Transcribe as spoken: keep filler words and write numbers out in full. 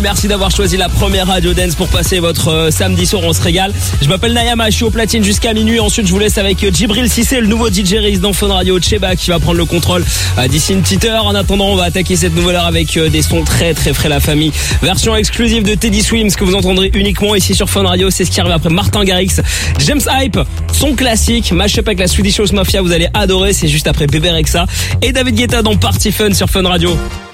Merci d'avoir choisi la première Radio Dance pour passer votre euh, samedi soir, on se régale. Je m'appelle Nayama, je suis au platine jusqu'à minuit. Ensuite, je vous laisse avec euh, Djibril Cissé, le nouveau D J Riz dans Fun Radio, Cheba qui va prendre le contrôle euh, d'ici une petite heure. En attendant, on va attaquer cette nouvelle heure avec euh, des sons très très frais, la famille. Version exclusive de Teddy Swims que vous entendrez uniquement ici sur Fun Radio. C'est ce qui arrive après Martin Garrix, James Hype, son classique, mashup avec la Swedish House Mafia, vous allez adorer. C'est juste après Bébé Rexha et David Guetta dans Party Fun sur Fun Radio.